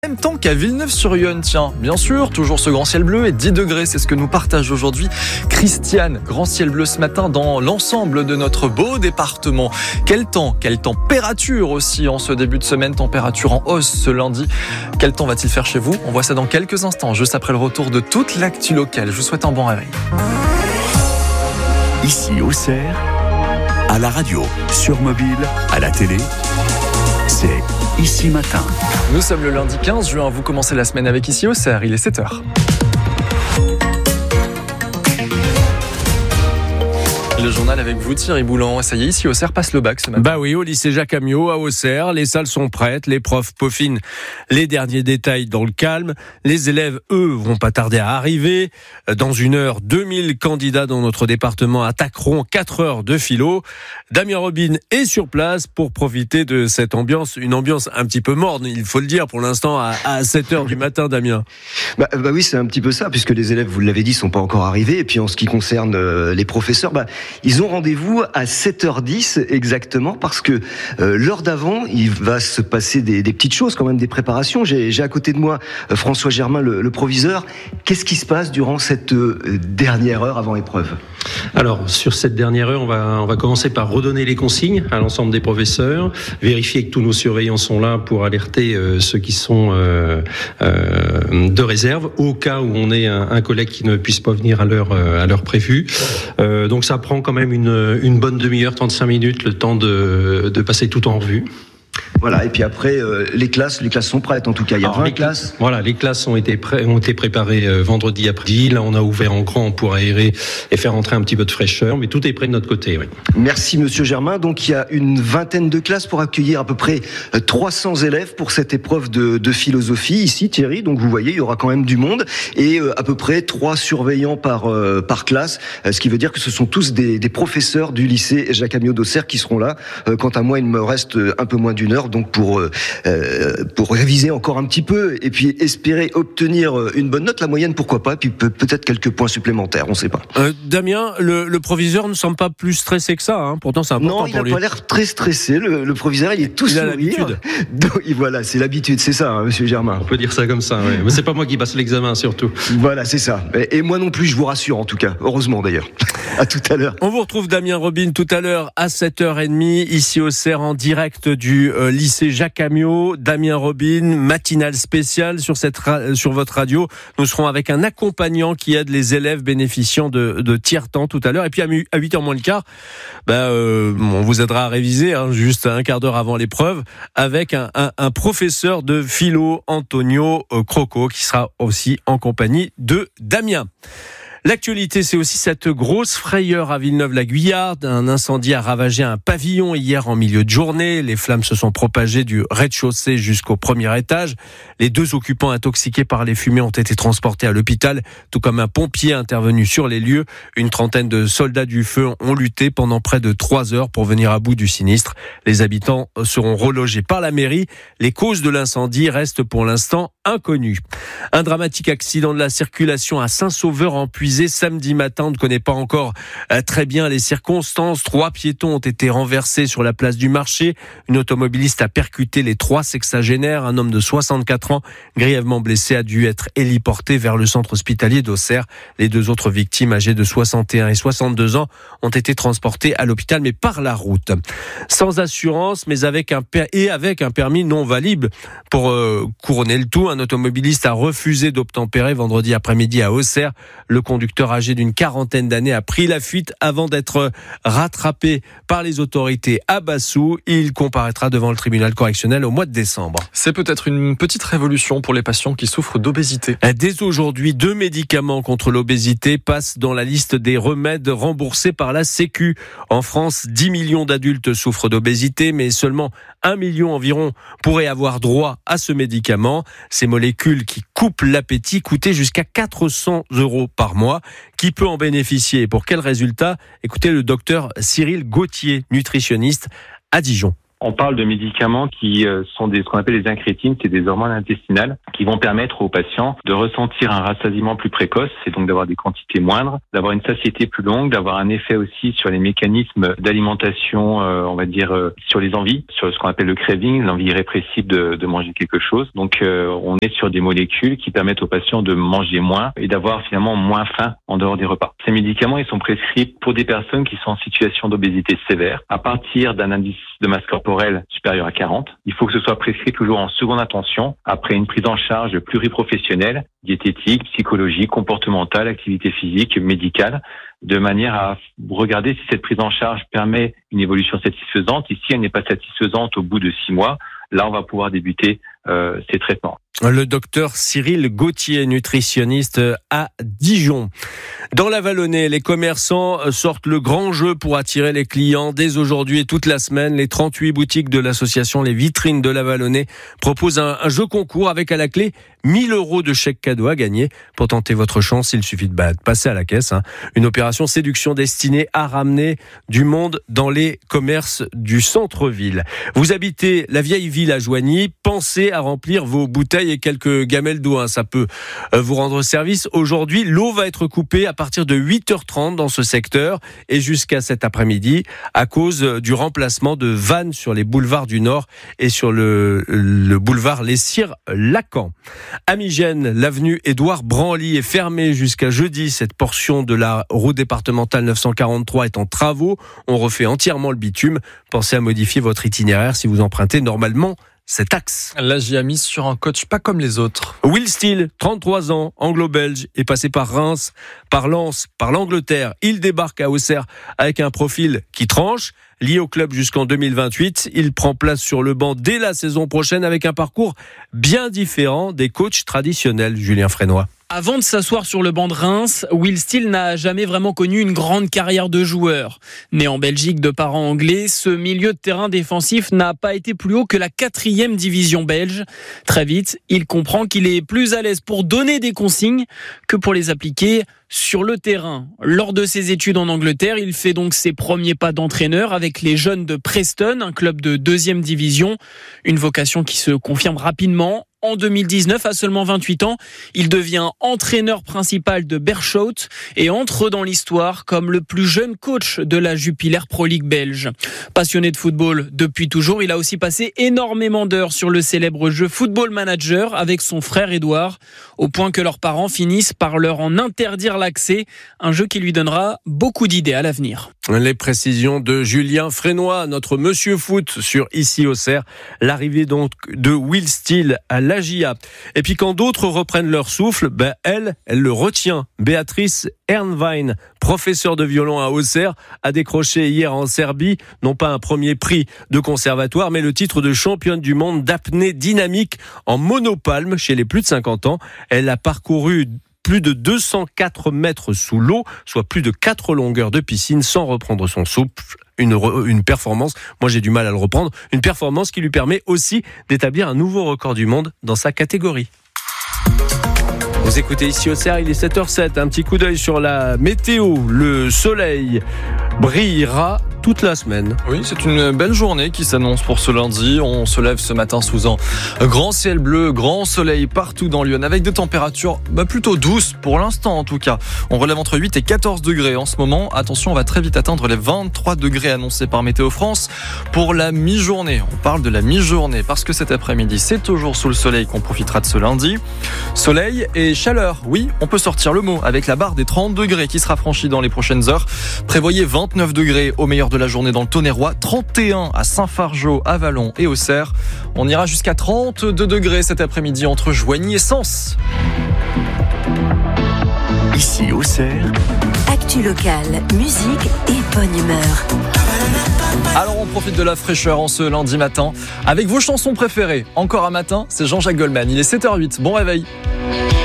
Même temps qu'à Villeneuve-sur-Yonne, tiens, bien sûr, toujours ce grand ciel bleu et 10 degrés, c'est ce que nous partage aujourd'hui Christiane. Grand ciel bleu ce matin dans l'ensemble de notre beau département. Quelle température aussi en ce début de semaine, température en hausse ce lundi. Quel temps va-t-il faire chez vous? On voit ça dans quelques instants, juste après le retour de toute l'actu locale. Je vous souhaite un bon réveil. Ici Auxerre, à la radio, sur mobile, à la télé, c'est Ici Matin. Nous sommes le lundi 15 juin, vous commencez la semaine avec Ici Auxerre, il est 7h. Le journal avec vous, Thierry Boulan. Ça y est, Ici Auxerre passe le bac ce matin. Bah oui, au lycée Jacques Amiot à Auxerre, les salles sont prêtes, les profs peaufinent les derniers détails dans le calme. Les élèves, eux, vont pas tarder à arriver. Dans une heure, 2000 candidats dans notre département attaqueront 4 heures de philo. Damien Robin est sur place pour profiter de cette ambiance, une ambiance un petit peu morne, il faut le dire pour l'instant, à 7 heures du matin, Damien. Bah oui, c'est un petit peu ça, puisque les élèves, vous l'avez dit, sont pas encore arrivés. Et puis en ce qui concerne les professeurs, ils ont rendez-vous à 7h10 exactement, parce que l'heure d'avant, il va se passer des petites choses, quand même, des préparations. J'ai à côté de moi François Germain, le proviseur. Qu'est-ce qui se passe durant cette dernière heure avant épreuve ? Alors, sur cette dernière heure, on va commencer par redonner les consignes à l'ensemble des professeurs, vérifier que tous nos surveillants sont là pour alerter ceux qui sont de réserve, au cas où on ait un collègue qui ne puisse pas venir à l'heure prévue. Donc ça prend quand même une bonne demi-heure, 35 minutes, le temps de passer tout en revue. Voilà, et puis après, les classes sont prêtes, en tout cas, il y a 20 classes. Voilà, les classes ont été préparées vendredi après-midi. Là, on a ouvert en grand pour aérer et faire entrer un petit peu de fraîcheur, mais tout est prêt de notre côté, oui. Merci, monsieur Germain. Donc, il y a une vingtaine de classes pour accueillir à peu près 300 élèves pour cette épreuve de philosophie, ici, Thierry. Donc, vous voyez, il y aura quand même du monde, et à peu près 3 surveillants par classe, ce qui veut dire que ce sont tous des professeurs du lycée Jacques Amiot d'Auxerre qui seront là. Quant à moi, il me reste un peu moins d'une heure, donc pour réviser encore un petit peu et puis espérer obtenir une bonne note, la moyenne pourquoi pas, puis peut-être quelques points supplémentaires, on ne sait pas. Damien, le proviseur ne semble pas plus stressé que ça, hein. Pourtant c'est important pour lui. Non, il n'a pas l'air très stressé, le proviseur, il est tout sourire. L'habitude. Donc, voilà, c'est l'habitude, c'est ça, hein, monsieur Germain. On peut dire ça comme ça, oui. Mais c'est pas moi qui passe l'examen, surtout. Voilà, c'est ça. Et moi non plus, je vous rassure, en tout cas. Heureusement, d'ailleurs. À tout à l'heure. On vous retrouve, Damien Robin, tout à l'heure à 7h30, ici au Auxerre, en direct du lycée Jacques Amiot. Damien Robin, matinale spéciale sur votre radio. Nous serons avec un accompagnant qui aide les élèves bénéficiant de tiers-temps tout à l'heure. Et puis à 8h moins le quart, on vous aidera à réviser, hein, juste un quart d'heure avant l'épreuve, avec un professeur de philo, Antonio Croco, qui sera aussi en compagnie de Damien. L'actualité, c'est aussi cette grosse frayeur à Villeneuve-la-Guyarde. Un incendie a ravagé un pavillon hier en milieu de journée. Les flammes se sont propagées du rez-de-chaussée jusqu'au premier étage. Les 2 occupants intoxiqués par les fumées ont été transportés à l'hôpital, tout comme un pompier intervenu sur les lieux. Une trentaine de soldats du feu ont lutté pendant près de 3 heures pour venir à bout du sinistre. Les habitants seront relogés par la mairie. Les causes de l'incendie restent pour l'instant inconnues. Un dramatique accident de la circulation à Saint-Sauveur-en-Puisé samedi matin. On ne connaît pas encore très bien les circonstances. 3 piétons ont été renversés sur la place du marché. Une automobiliste a percuté les 3 sexagénaires. Un homme de 64 ans, grièvement blessé, a dû être héliporté vers le centre hospitalier d'Auxerre. Les 2 autres victimes, âgées de 61 et 62 ans, ont été transportées à l'hôpital, mais par la route. Sans assurance, mais avec un permis non valide. Pour couronner le tout, un automobiliste a refusé d'obtempérer vendredi après-midi à Auxerre. Le conducteur âgé d'une quarantaine d'années a pris la fuite avant d'être rattrapé par les autorités à Bassou. Il comparaîtra devant le tribunal correctionnel au mois de décembre. C'est peut-être une petite révolution pour les patients qui souffrent d'obésité. Dès aujourd'hui, 2 médicaments contre l'obésité passent dans la liste des remèdes remboursés par la Sécu. En France, 10 millions d'adultes souffrent d'obésité, mais seulement 1 million environ pourraient avoir droit à ce médicament. Ces molécules qui coupent l'appétit coûtaient jusqu'à 400 € par mois. Qui peut en bénéficier et pour quel résultat ? Écoutez le docteur Cyril Gauthier, nutritionniste à Dijon. On parle de médicaments qui sont ce qu'on appelle les incrétines, c'est des hormones intestinales qui vont permettre aux patients de ressentir un rassasiement plus précoce, c'est donc d'avoir des quantités moindres, d'avoir une satiété plus longue, d'avoir un effet aussi sur les mécanismes d'alimentation, on va dire sur les envies, sur ce qu'on appelle le craving, l'envie irrépressible de manger quelque chose. Donc on est sur des molécules qui permettent aux patients de manger moins et d'avoir finalement moins faim en dehors des repas. Ces médicaments, ils sont prescrits pour des personnes qui sont en situation d'obésité sévère, à partir d'un indice de masse corporelle supérieur à 40. Il faut que ce soit prescrit toujours en seconde intention, après une prise en charge pluriprofessionnelle, diététique, psychologique, comportementale, activité physique, médicale, de manière à regarder si cette prise en charge permet une évolution satisfaisante. Et si elle n'est pas satisfaisante au bout de 6 mois, là, on va pouvoir débuter ces traitements. Le docteur Cyril Gauthier, nutritionniste à Dijon. Dans la Vallonnée, les commerçants sortent le grand jeu pour attirer les clients. Dès aujourd'hui et toute la semaine, les 38 boutiques de l'association Les Vitrines de la Vallonnée proposent un jeu concours avec à la clé 1 000 € de chèque cadeau à gagner. Pour tenter votre chance, il suffit de passer à la caisse. Une opération séduction destinée à ramener du monde dans les commerces du centre-ville. Vous habitez la vieille ville à Joigny, pensez à remplir vos bouteilles et quelques gamelles d'eau. Ça peut vous rendre service. Aujourd'hui, l'eau va être coupée à partir de 8h30 dans ce secteur et jusqu'à cet après-midi à cause du remplacement de vannes sur les boulevards du Nord et sur le boulevard Les Cires-Lacan. À Migène, l'avenue Édouard Branly est fermée jusqu'à jeudi. Cette portion de la route départementale 943 est en travaux. On refait entièrement le bitume. Pensez à modifier votre itinéraire si vous empruntez normalement cet axe. Là, j'y ai mis sur un coach pas comme les autres. Will Steele, 33 ans, anglo-belge, est passé par Reims, par Lens, par l'Angleterre. Il débarque à Auxerre avec un profil qui tranche. Lié au club jusqu'en 2028, il prend place sur le banc dès la saison prochaine avec un parcours bien différent des coachs traditionnels. Julien Frénois. Avant de s'asseoir sur le banc de Reims, Will Steele n'a jamais vraiment connu une grande carrière de joueur. Né en Belgique de parents anglais, ce milieu de terrain défensif n'a pas été plus haut que la 4e division belge. Très vite, il comprend qu'il est plus à l'aise pour donner des consignes que pour les appliquer sur le terrain. Lors de ses études en Angleterre, il fait donc ses premiers pas d'entraîneur avec les jeunes de Preston, un club de 2e division. Une vocation qui se confirme rapidement. En 2019, à seulement 28 ans, il devient entraîneur principal de Beerschot et entre dans l'histoire comme le plus jeune coach de la Jupiler Pro League belge. Passionné de football depuis toujours, il a aussi passé énormément d'heures sur le célèbre jeu Football Manager avec son frère Édouard, au point que leurs parents finissent par leur en interdire l'accès, un jeu qui lui donnera beaucoup d'idées à l'avenir. Les précisions de Julien Frénois, notre monsieur foot sur Ici Auxerre. L'arrivée donc de Will Steele à l'AJA. Et puis quand d'autres reprennent leur souffle, elle le retient. Béatrice Ernwein, professeure de violon à Auxerre, a décroché hier en Serbie, non pas un premier prix de conservatoire, mais le titre de championne du monde d'apnée dynamique en monopalme chez les plus de 50 ans. Elle a parcouru plus de 204 mètres sous l'eau, soit plus de 4 longueurs de piscine sans reprendre son souffle. Une performance, moi j'ai du mal à le reprendre, une performance qui lui permet aussi d'établir un nouveau record du monde dans sa catégorie. Vous écoutez Ici Auxerre, il est 7h07, un petit coup d'œil sur la météo. Le soleil brillera toute la semaine. Oui, c'est une belle journée qui s'annonce pour ce lundi. On se lève ce matin sous un grand ciel bleu, grand soleil partout dans Lyon, avec des températures plutôt douces pour l'instant en tout cas. On relève entre 8 et 14 degrés en ce moment. Attention, on va très vite atteindre les 23 degrés annoncés par Météo France pour la mi-journée. On parle de la mi-journée parce que cet après-midi, c'est toujours sous le soleil qu'on profitera de ce lundi. Soleil et chaleur, oui, on peut sortir le mot avec la barre des 30 degrés qui sera franchie dans les prochaines heures. Prévoyez 29 degrés au meilleur de la journée dans le Tonnerrois, 31 à Saint-Fargeau, Avallon et Auxerre. On ira jusqu'à 32 degrés cet après-midi entre Joigny et Sens. Ici Auxerre. Actu locale, musique et bonne humeur. Alors on profite de la fraîcheur en ce lundi matin avec vos chansons préférées. Encore un matin, c'est Jean-Jacques Goldman. Il est 7h08. Bon réveil.